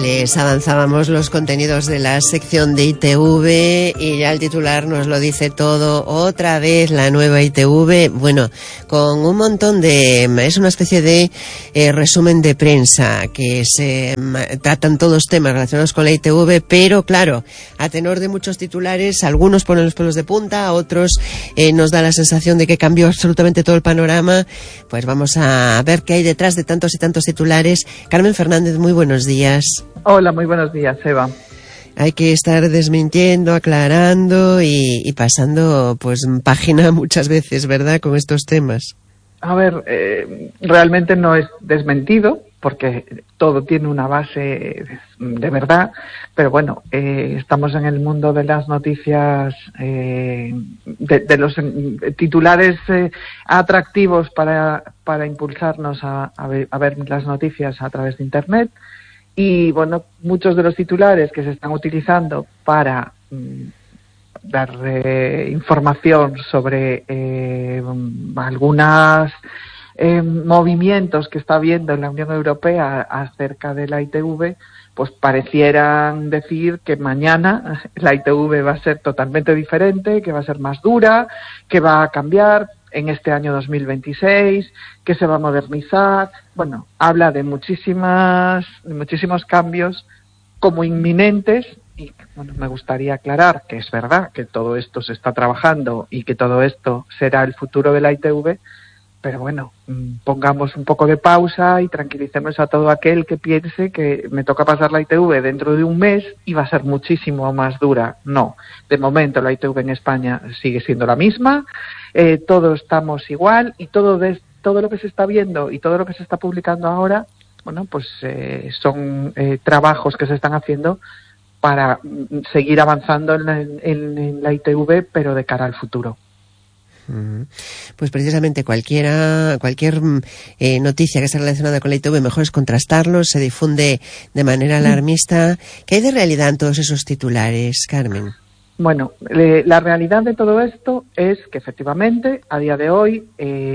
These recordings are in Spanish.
Les avanzábamos los contenidos de la sección de ITV y ya el titular nos lo dice todo. Otra vez la nueva ITV, bueno, con un montón de... es una especie de resumen de prensa que se tratan todos temas relacionados con la ITV, pero claro, a tenor de muchos titulares, algunos ponen los pelos de punta, a otros nos da la sensación de que cambió absolutamente todo el panorama. Pues vamos a ver qué hay detrás de tantos y tantos titulares. Carmen Fernández, muy buenos días. Hola, muy buenos días, Eva. Hay que estar desmintiendo, aclarando y pasando pues página muchas veces, ¿verdad?, con estos temas. A ver, realmente no es desmentido, porque todo tiene una base de verdad, pero bueno, estamos en el mundo de las noticias, de los titulares atractivos para impulsarnos a ver las noticias a través de Internet. Y bueno, muchos de los titulares que se están utilizando para dar información sobre algunos movimientos que está habiendo en la Unión Europea acerca de la ITV, pues parecieran decir que mañana la ITV va a ser totalmente diferente, que va a ser más dura, que va a cambiar en este año 2026, que se va a modernizar. Bueno, habla de muchísimos cambios como inminentes y bueno, me gustaría aclarar que es verdad que todo esto se está trabajando y que todo esto será el futuro de la ITV, pero bueno, pongamos un poco de pausa y tranquilicemos a todo aquel que piense que me toca pasar la ITV dentro de un mes y va a ser muchísimo más dura. No, de momento la ITV en España sigue siendo la misma, todos estamos igual y todo lo que se está viendo y todo lo que se está publicando ahora, bueno, pues son trabajos que se están haciendo para seguir avanzando en la ITV, pero de cara al futuro. Pues precisamente cualquier noticia que esté relacionada con la ITV, mejor es contrastarlo, se difunde de manera alarmista. ¿Qué hay de realidad en todos esos titulares, Carmen? Bueno, la realidad de todo esto es que efectivamente a día de hoy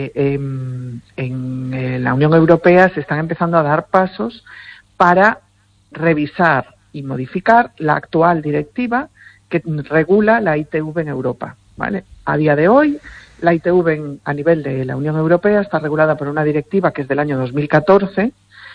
en la Unión Europea se están empezando a dar pasos para revisar y modificar la actual directiva que regula la ITV en Europa, ¿vale? A día de hoy, la ITV a nivel de la Unión Europea está regulada por una directiva que es del año 2014,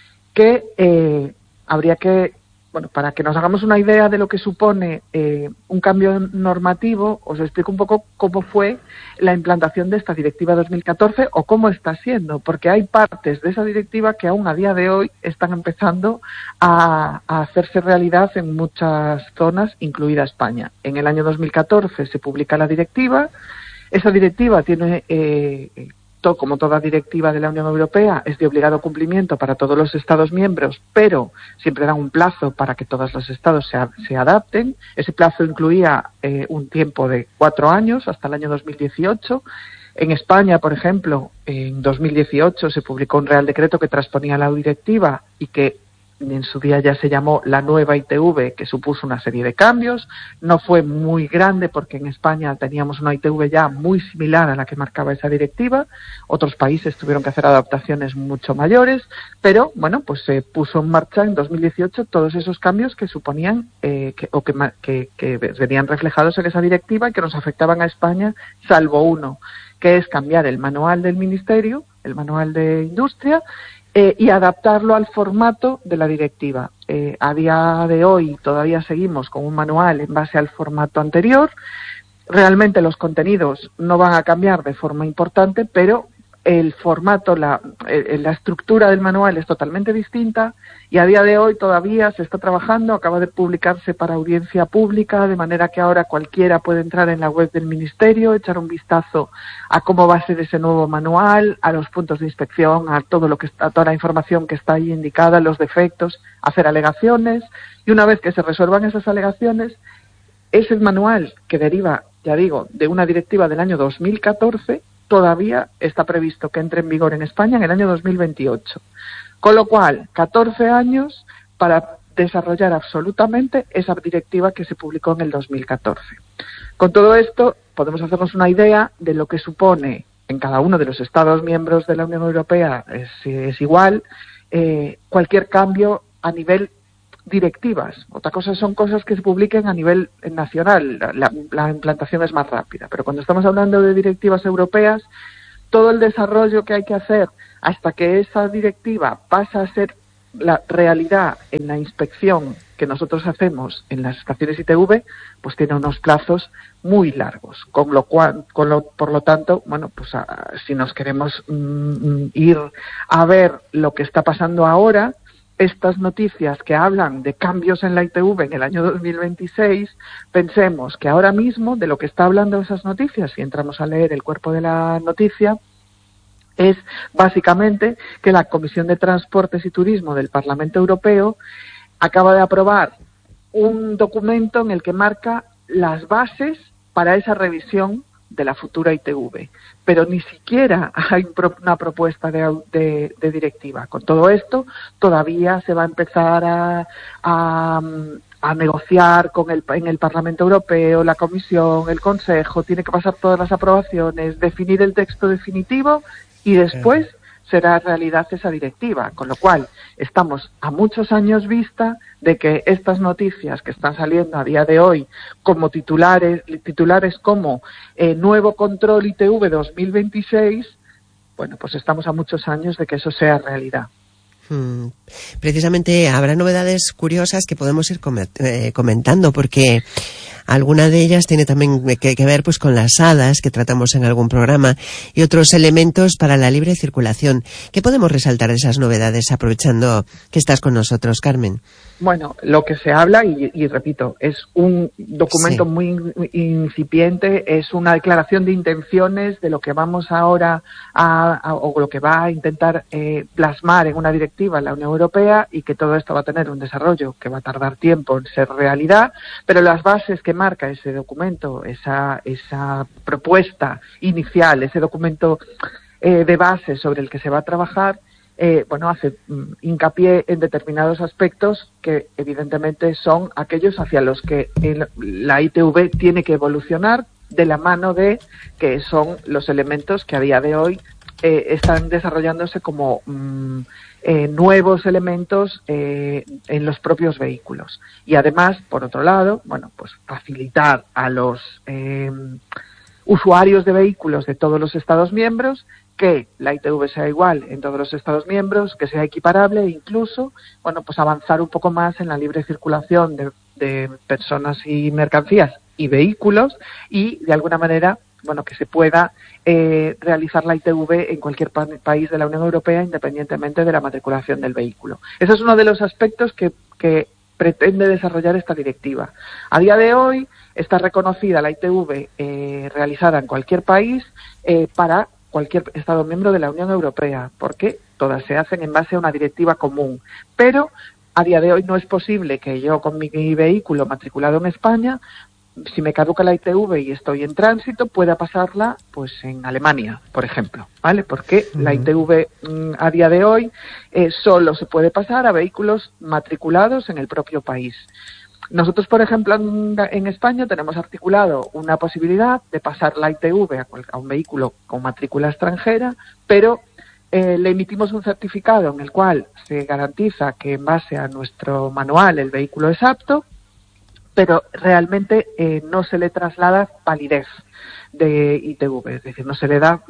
que habría que, bueno, para que nos hagamos una idea de lo que supone un cambio normativo, os explico un poco cómo fue la implantación de esta directiva 2014 o cómo está siendo, porque hay partes de esa directiva que aún a día de hoy están empezando a hacerse realidad en muchas zonas, incluida España. En el año 2014 se publica la directiva. Esa directiva tiene, como toda directiva de la Unión Europea, es de obligado cumplimiento para todos los Estados miembros, pero siempre dan un plazo para que todos los Estados se adapten. Ese plazo incluía un tiempo de 4 años, hasta el año 2018. En España, por ejemplo, en 2018 se publicó un Real Decreto que transponía la directiva y que en su día ya se llamó la nueva ITV, que supuso una serie de cambios. No fue muy grande porque en España teníamos una ITV ya muy similar a la que marcaba esa directiva. Otros países tuvieron que hacer adaptaciones mucho mayores, pero bueno, pues se puso en marcha en 2018 todos esos cambios que suponían que venían reflejados en esa directiva y que nos afectaban a España, salvo uno, que es cambiar el manual del Ministerio, el manual de Industria, y adaptarlo al formato de la directiva. A día de hoy todavía seguimos con un manual en base al formato anterior. Realmente los contenidos no van a cambiar de forma importante, pero el formato, la estructura del manual es totalmente distinta y a día de hoy todavía se está trabajando, acaba de publicarse para audiencia pública, de manera que ahora cualquiera puede entrar en la web del Ministerio, echar un vistazo a cómo va a ser ese nuevo manual, a los puntos de inspección, a toda la información que está ahí indicada, los defectos, hacer alegaciones, y una vez que se resuelvan esas alegaciones, ese manual que deriva, ya digo, de una directiva del año 2014, todavía está previsto que entre en vigor en España en el año 2028. Con lo cual, 14 años para desarrollar absolutamente esa directiva que se publicó en el 2014. Con todo esto, podemos hacernos una idea de lo que supone en cada uno de los Estados miembros de la Unión Europea, es igual, cualquier cambio a nivel directivas. Otra cosa son cosas que se publiquen a nivel nacional. La implantación es más rápida. Pero cuando estamos hablando de directivas europeas, todo el desarrollo que hay que hacer hasta que esa directiva pasa a ser la realidad en la inspección que nosotros hacemos en las estaciones ITV, pues tiene unos plazos muy largos, por lo tanto, bueno, pues si nos queremos ir a ver lo que está pasando ahora, estas noticias que hablan de cambios en la ITV en el año 2026, pensemos que ahora mismo de lo que está hablando esas noticias, si entramos a leer el cuerpo de la noticia, es básicamente que la Comisión de Transportes y Turismo del Parlamento Europeo acaba de aprobar un documento en el que marca las bases para esa revisión de la futura ITV, pero ni siquiera hay una propuesta de directiva. Con todo esto, todavía se va a empezar a negociar en el Parlamento Europeo, la Comisión, el Consejo, tiene que pasar todas las aprobaciones, definir el texto definitivo y después será realidad esa directiva, con lo cual estamos a muchos años vista de que estas noticias que están saliendo a día de hoy como titulares como nuevo control ITV 2026, bueno, pues estamos a muchos años de que eso sea realidad. Precisamente habrá novedades curiosas que podemos ir comentando, porque alguna de ellas tiene también que ver pues con las hadas que tratamos en algún programa y otros elementos para la libre circulación. ¿Qué podemos resaltar de esas novedades aprovechando que estás con nosotros, Carmen? Bueno, lo que se habla, y repito, es un documento muy incipiente, es una declaración de intenciones de lo que vamos ahora o lo que va a intentar plasmar en una directiva en la Unión Europea, y que todo esto va a tener un desarrollo que va a tardar tiempo en ser realidad, pero las bases que marca ese documento, esa propuesta inicial, ese documento de base sobre el que se va a trabajar, hace hincapié en determinados aspectos que evidentemente son aquellos hacia los que la ITV tiene que evolucionar de la mano de que son los elementos que a día de hoy están desarrollándose como nuevos elementos en los propios vehículos. Y además, por otro lado, pues facilitar a los usuarios de vehículos de todos los Estados miembros que la ITV sea igual en todos los Estados miembros, que sea equiparable e incluso, pues avanzar un poco más en la libre circulación de personas y mercancías y vehículos y, de alguna manera, que se pueda realizar la ITV en cualquier país de la Unión Europea independientemente de la matriculación del vehículo. Ese es uno de los aspectos que pretende desarrollar esta directiva. A día de hoy está reconocida la ITV realizada en cualquier país para cualquier Estado miembro de la Unión Europea, porque todas se hacen en base a una directiva común. Pero a día de hoy no es posible que yo con mi vehículo matriculado en España, si me caduca la ITV y estoy en tránsito, pueda pasarla pues en Alemania, por ejemplo, ¿vale? Porque la ITV a día de hoy solo se puede pasar a vehículos matriculados en el propio país. Nosotros, por ejemplo, en España tenemos articulado una posibilidad de pasar la ITV a un vehículo con matrícula extranjera, pero le emitimos un certificado en el cual se garantiza que en base a nuestro manual el vehículo es apto, pero realmente no se le traslada validez de ITV, es decir, no se le da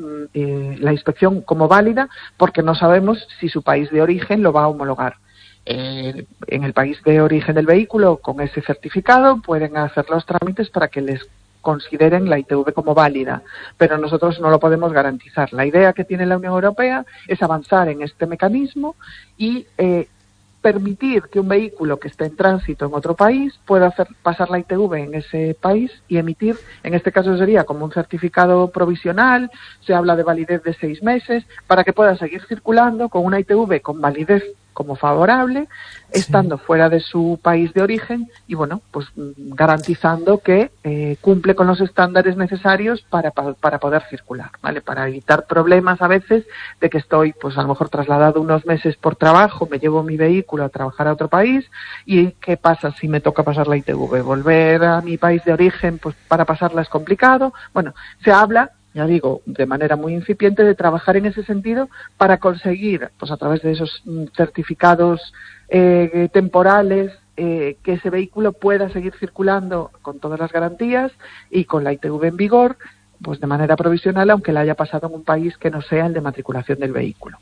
la inspección como válida porque no sabemos si su país de origen lo va a homologar. En el país de origen del vehículo, con ese certificado, pueden hacer los trámites para que les consideren la ITV como válida, pero nosotros no lo podemos garantizar. La idea que tiene la Unión Europea es avanzar en este mecanismo y permitir que un vehículo que esté en tránsito en otro país pueda hacer pasar la ITV en ese país y emitir, en este caso sería como un certificado provisional, se habla de validez de 6 meses, para que pueda seguir circulando con una ITV con validez como favorable, estando fuera de su país de origen y, pues garantizando que cumple con los estándares necesarios para poder circular, ¿vale? Para evitar problemas a veces de que estoy, pues a lo mejor trasladado unos meses por trabajo, me llevo mi vehículo a trabajar a otro país y ¿qué pasa si me toca pasar la ITV? Volver a mi país de origen, pues para pasarla es complicado. Bueno, se habla, ya digo, de manera muy incipiente, de trabajar en ese sentido para conseguir, pues a través de esos certificados temporales que ese vehículo pueda seguir circulando con todas las garantías y con la ITV en vigor, pues de manera provisional, aunque la haya pasado en un país que no sea el de matriculación del vehículo.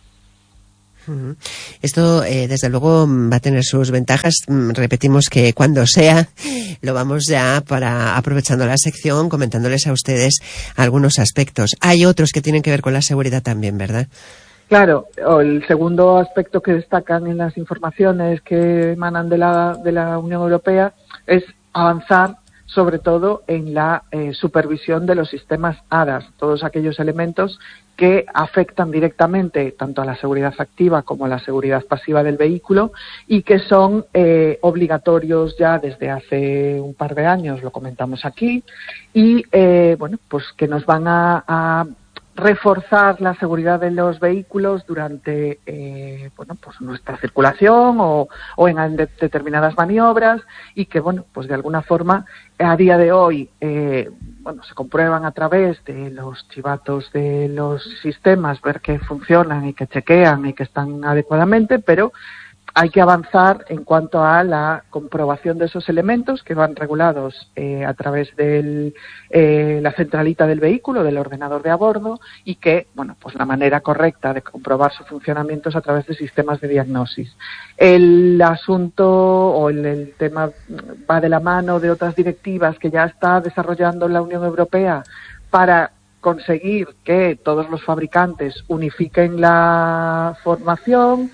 Esto, desde luego, va a tener sus ventajas. Repetimos que cuando sea, lo vamos ya aprovechando la sección, comentándoles a ustedes algunos aspectos. Hay otros que tienen que ver con la seguridad también, ¿verdad? Claro, el segundo aspecto que destacan en las informaciones que emanan de la Unión Europea es avanzar sobre todo en la supervisión de los sistemas ADAS, todos aquellos elementos que afectan directamente tanto a la seguridad activa como a la seguridad pasiva del vehículo y que son obligatorios ya desde hace un par de años, lo comentamos aquí, y pues que nos van a reforzar la seguridad de los vehículos durante pues nuestra circulación o en determinadas maniobras y que pues de alguna forma a día de hoy se comprueban a través de los chivatos de los sistemas, ver que funcionan y que chequean y que están adecuadamente, pero hay que avanzar en cuanto a la comprobación de esos elementos que van regulados a través de la centralita del vehículo, del ordenador de a bordo, y que, pues la manera correcta de comprobar su funcionamiento es a través de sistemas de diagnosis. El asunto o el tema va de la mano de otras directivas que ya está desarrollando la Unión Europea para conseguir que todos los fabricantes unifiquen la formación,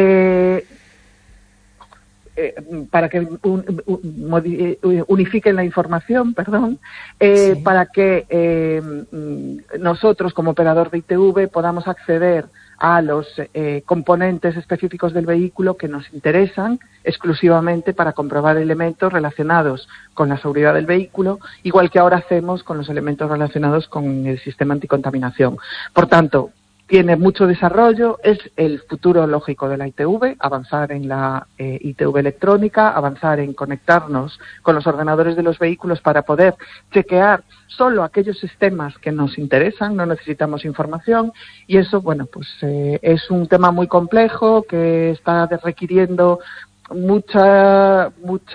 para que unifiquen la información, sí, para que nosotros como operador de ITV podamos acceder a los componentes específicos del vehículo que nos interesan exclusivamente para comprobar elementos relacionados con la seguridad del vehículo, igual que ahora hacemos con los elementos relacionados con el sistema anticontaminación. Por tanto, tiene mucho desarrollo, es el futuro lógico de la ITV, avanzar en la ITV electrónica, avanzar en conectarnos con los ordenadores de los vehículos para poder chequear solo aquellos sistemas que nos interesan, no necesitamos información, y eso, es un tema muy complejo que está requiriendo mucho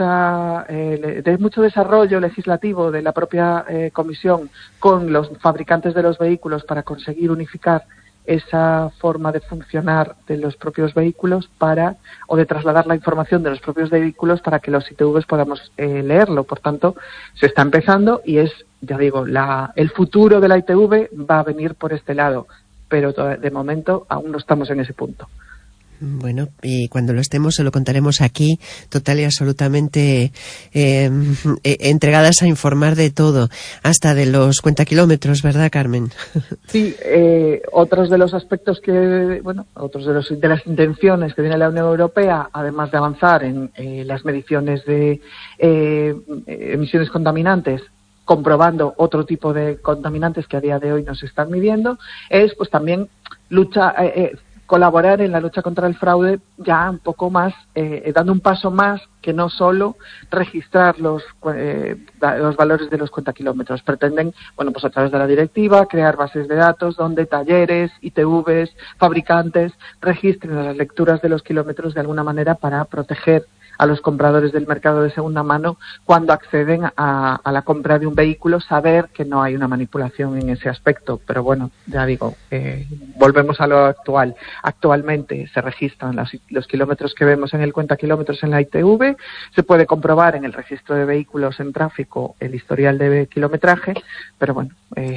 desarrollo legislativo de la propia Comisión con los fabricantes de los vehículos para conseguir unificar esa forma de funcionar de los propios vehículos o de trasladar la información de los propios vehículos para que los ITVs podamos leerlo. Por tanto, se está empezando y es, ya digo, el futuro de la ITV va a venir por este lado, pero de momento aún no estamos en ese punto. Bueno, y cuando lo estemos se lo contaremos aquí, total y absolutamente entregadas a informar de todo, hasta de los cuentakilómetros, ¿verdad, Carmen? Sí, otros de los aspectos otros de las intenciones que tiene la Unión Europea, además de avanzar en las mediciones de emisiones contaminantes, comprobando otro tipo de contaminantes que a día de hoy no se están midiendo, es pues también colaborar en la lucha contra el fraude ya un poco más, dando un paso más que no solo registrar los valores de los cuentakilómetros. Pretenden, pues a través de la directiva, crear bases de datos donde talleres, ITVs, fabricantes registren las lecturas de los kilómetros de alguna manera para proteger a los compradores del mercado de segunda mano cuando acceden a la compra de un vehículo, saber que no hay una manipulación en ese aspecto. Pero ya digo, volvemos a lo actual. Actualmente se registran los kilómetros que vemos en el cuentakilómetros en la ITV, se puede comprobar en el registro de vehículos en tráfico el historial de kilometraje, pero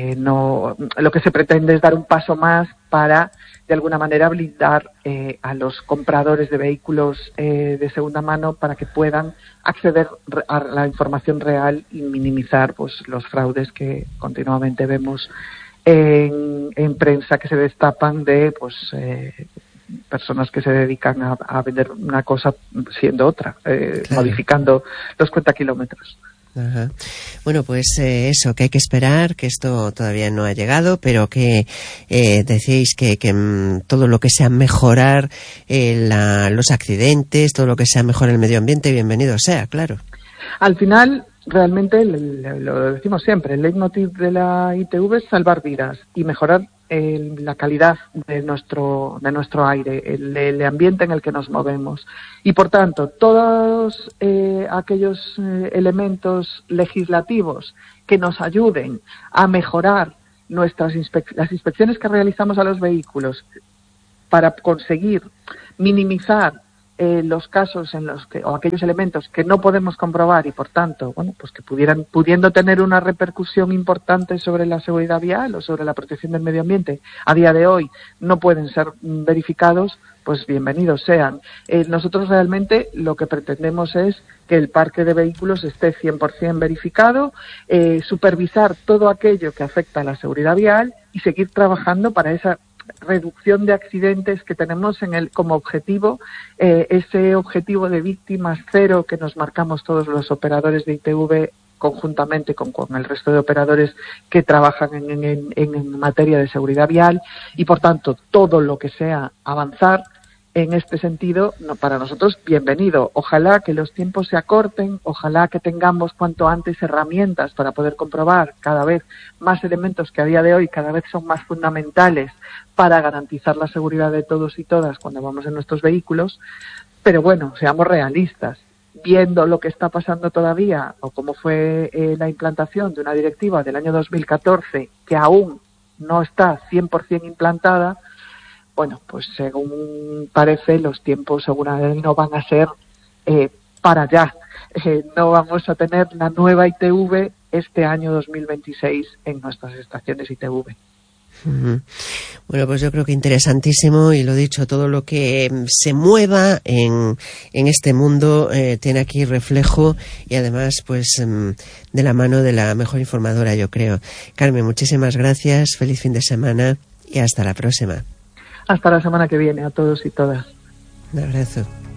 lo que se pretende es dar un paso más para de alguna manera blindar a los compradores de vehículos de segunda mano para que puedan acceder a la información real y minimizar los fraudes que continuamente vemos en prensa que se destapan de personas que se dedican a vender una cosa siendo otra, claro, modificando los cuentakilómetros. Ajá. Bueno, pues eso, que hay que esperar, que esto todavía no ha llegado, pero que decíais que todo lo que sea mejorar los accidentes, todo lo que sea mejorar el medio ambiente, bienvenido sea, claro. Al final, realmente, lo decimos siempre, el leitmotiv de la ITV es salvar vidas y mejorar la calidad de nuestro aire, el ambiente en el que nos movemos. Y por tanto, todos aquellos elementos legislativos que nos ayuden a mejorar las inspecciones que realizamos a los vehículos para conseguir minimizar los casos en los que, o aquellos elementos que no podemos comprobar y por tanto, bueno, pues que pudiendo tener una repercusión importante sobre la seguridad vial o sobre la protección del medio ambiente, a día de hoy no pueden ser verificados, pues bienvenidos sean. Nosotros realmente lo que pretendemos es que el parque de vehículos esté 100% verificado, supervisar todo aquello que afecta a la seguridad vial y seguir trabajando para esa reducción de accidentes que tenemos como objetivo, ese objetivo de víctimas cero que nos marcamos todos los operadores de ITV conjuntamente con el resto de operadores que trabajan en materia de seguridad vial, y por tanto todo lo que sea avanzar en este sentido, para nosotros, bienvenido. Ojalá que los tiempos se acorten, ojalá que tengamos cuanto antes herramientas para poder comprobar cada vez más elementos que a día de hoy cada vez son más fundamentales para garantizar la seguridad de todos y todas cuando vamos en nuestros vehículos. Pero bueno, seamos realistas. Viendo lo que está pasando todavía, o cómo fue la implantación de una directiva del año 2014 que aún no está 100% implantada, bueno, pues según parece, los tiempos seguramente no van a ser para allá. No vamos a tener la nueva ITV este año 2026 en nuestras estaciones ITV. Bueno, pues yo creo que interesantísimo, y lo dicho, todo lo que se mueva en este mundo tiene aquí reflejo, y además pues de la mano de la mejor informadora, yo creo. Carmen, muchísimas gracias, feliz fin de semana y hasta la próxima. Hasta la semana que viene a todos y todas. Un abrazo.